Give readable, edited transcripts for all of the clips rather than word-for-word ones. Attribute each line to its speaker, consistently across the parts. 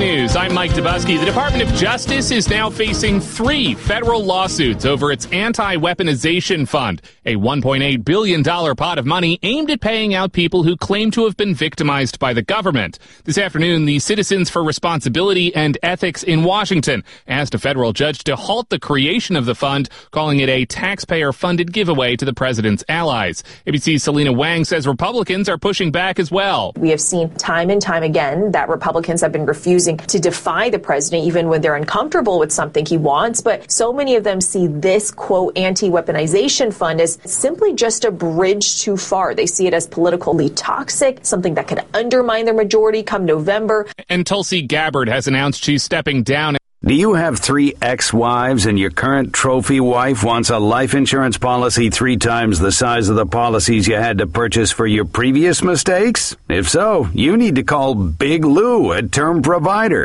Speaker 1: News. I'm Mike Dubusky. The Department of Justice is now facing 3 federal lawsuits over its anti-weaponization fund, a $1.8 billion pot of money aimed at paying out people who claim to have been victimized by the government. This afternoon, the Citizens for Responsibility and Ethics in Washington asked a federal judge to halt the creation of the fund, calling it a taxpayer-funded giveaway to the president's allies. ABC's Selena Wang says Republicans are pushing back as well.
Speaker 2: We have seen time and time again that Republicans have been refusing to defy the president even when they're uncomfortable with something he wants. But so many of them see this, quote, anti-weaponization fund as simply just a bridge too far. They see it as politically toxic, something that could undermine their majority come November.
Speaker 1: And Tulsi Gabbard has announced she's stepping down.
Speaker 3: Do you have 3 ex-wives and your current trophy wife wants a life insurance policy 3 times the size of the policies you had to purchase for your previous mistakes? If so, you need to call Big Lou at Term Provider,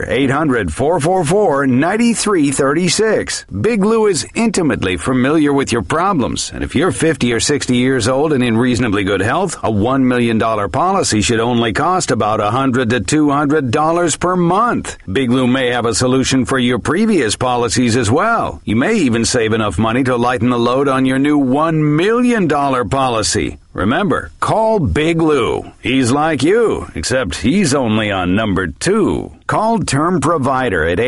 Speaker 3: 800-444-9336. Big Lou is intimately familiar with your problems, and if you're 50 or 60 years old and in reasonably good health, a $1 million policy should only cost about $100 to $200 per month. Big Lou may have a solution for your previous policies as well. You may even save enough money to lighten the load on your new $1 million policy. Remember, call Big Lou. He's like you, except he's only on number 2. Call Term Provider at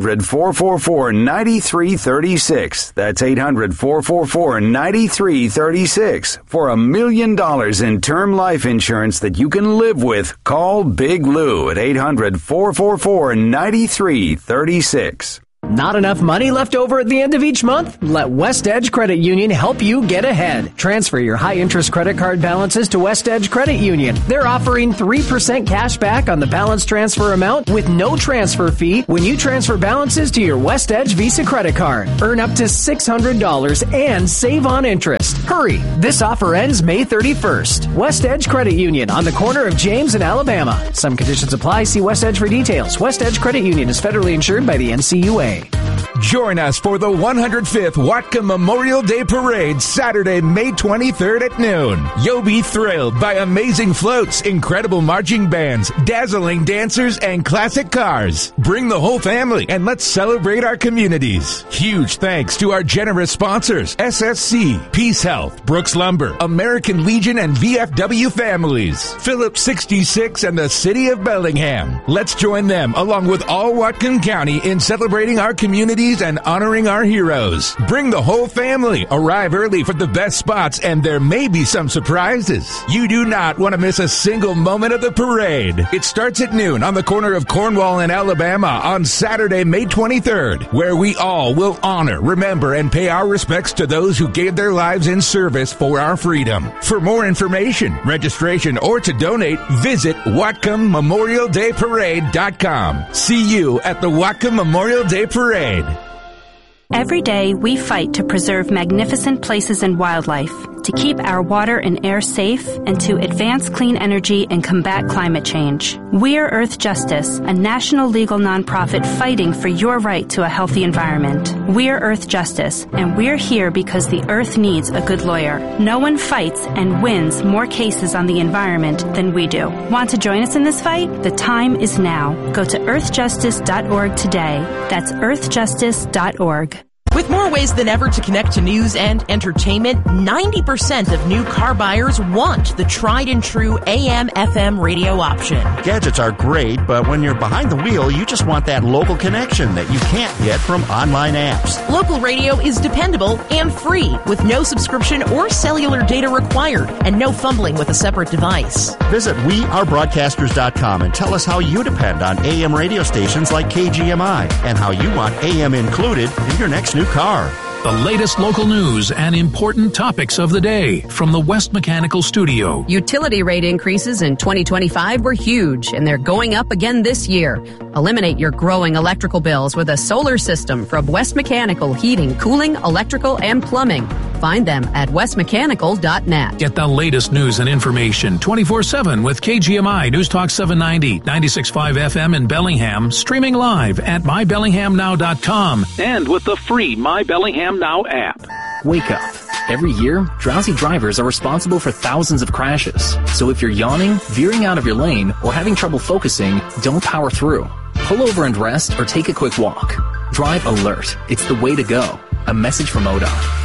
Speaker 3: 800-444-9336. That's 800-444-9336. For $1 million in term life insurance that you can live with, call Big Lou at 800-444-9336.
Speaker 4: Not enough money left over at the end of each month? Let West Edge Credit Union help you get ahead. Transfer your high-interest credit card balances to West Edge Credit Union. They're offering 3% cash back on the balance transfer amount with no transfer fee when you transfer balances to your West Edge Visa credit card. Earn up to $600 and save on interest. Hurry! This offer ends May 31st. West Edge Credit Union on the corner of James and Alabama. Some conditions apply. See West Edge for details. West Edge Credit Union is federally insured by the NCUA.
Speaker 5: Join us for the 105th Whatcom Memorial Day Parade, Saturday, May 23rd at noon. You'll be thrilled by amazing floats, incredible marching bands, dazzling dancers, and classic cars. Bring the whole family and let's celebrate our communities. Huge thanks to our generous sponsors, SSC, Peace Health, Brooks Lumber, American Legion, and VFW Families, Phillips 66, and the City of Bellingham. Let's join them, along with all Whatcom County, in celebrating our communities and honoring our heroes. Bring the whole family. Arrive early for the best spots, and there may be some surprises. You do not want to miss a single moment of the parade. It starts at noon on the corner of Cornwall and Alabama on Saturday, May 23rd, where we all will honor, remember, and pay our respects to those who gave their lives in service for our freedom. For more information, registration, or to donate, visit WhatcomMemorialDayParade.com. See you at the Whatcom Memorial Day Parade.
Speaker 6: Every day, we fight to preserve magnificent places and wildlife, to keep our water and air safe, and to advance clean energy and combat climate change. We're Earth Justice, a national legal nonprofit fighting for your right to a healthy environment. We're Earth Justice, and we're here because the Earth needs a good lawyer. No one fights and wins more cases on the environment than we do. Want to join us in this fight? The time is now. Go to earthjustice.org today. That's earthjustice.org.
Speaker 7: With more ways than ever to connect to news and entertainment, 90% of new car buyers want the tried and true AM/FM radio option.
Speaker 8: Gadgets are great, but when you're behind the wheel, you just want that local connection that you can't get from online apps.
Speaker 7: Local radio is dependable and free, with no subscription or cellular data required, and no fumbling with a separate device.
Speaker 8: Visit wearebroadcasters.com and tell us how you depend on AM radio stations like KGMI and how you want AM included in your next new car.
Speaker 9: The latest local news and important topics of the day from the West Mechanical Studio.
Speaker 10: Utility rate increases in 2025 were huge, and they're going up again this year. Eliminate your growing electrical bills with a solar system from West Mechanical Heating, Cooling, Electrical, and Plumbing. Find them at westmechanical.net.
Speaker 9: Get the latest news and information 24/7 with KGMI News Talk 790, 96.5 FM in Bellingham, streaming live at mybellinghamnow.com and with the free My Bellingham Now app.
Speaker 11: Wake up. Every year, drowsy drivers are responsible for thousands of crashes. So if you're yawning, veering out of your lane, or having trouble focusing, don't power through. Pull over and rest or take a quick walk. Drive alert. It's the way to go. A message from ODOT.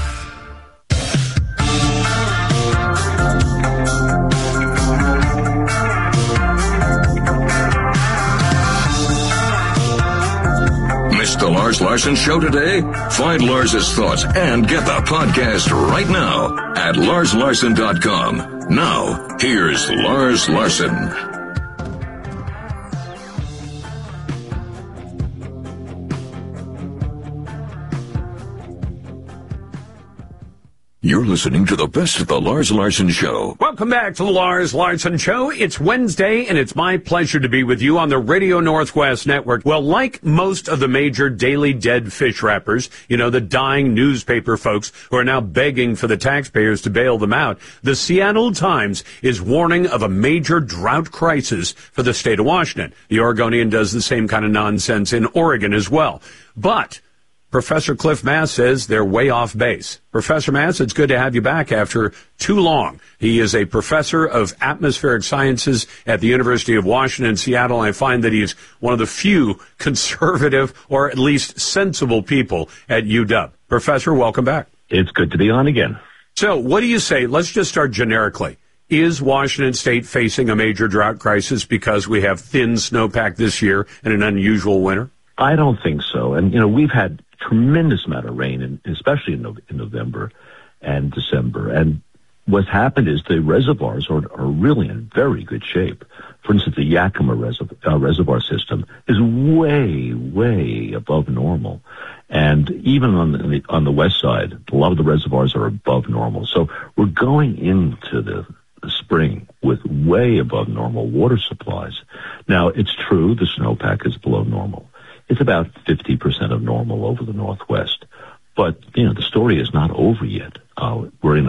Speaker 12: Missed the Lars Larson Show today? Find Lars's thoughts and get the podcast right now at larslarson.com. Now, here's Lars Larson. You're listening to the best of the Lars Larson Show.
Speaker 13: Welcome back to the Lars Larson Show. It's Wednesday, and it's my pleasure to be with you on the Radio Northwest Network. Well, like most of the major daily dead fish wrappers, you know, the dying newspaper folks who are now begging for the taxpayers to bail them out, the Seattle Times is warning of a major drought crisis for the state of Washington. The Oregonian does the same kind of nonsense in Oregon as well. But Professor Cliff Mass says they're way off base. Professor Mass, it's good to have you back after too long. He is a professor of atmospheric sciences at the University of Washington in Seattle, and I find that he's one of the few conservative or at least sensible people at UW. Professor, welcome back.
Speaker 14: It's good to be on again.
Speaker 13: So what do you say? Let's just start generically. Is Washington State facing a major drought crisis because we have thin snowpack this year and an unusual winter?
Speaker 14: I don't think so. And, you know, we've had tremendous amount of rain, especially in November and December. And what's happened is the reservoirs are really in very good shape. For instance, the Yakima reservoir system is way, way above normal. And even on the west side, a lot of the reservoirs are above normal. So we're going into the spring with way above normal water supplies. Now, it's true the snowpack is below normal. It's about 50% of normal over the Northwest. But, you know, the story is not over yet. We're in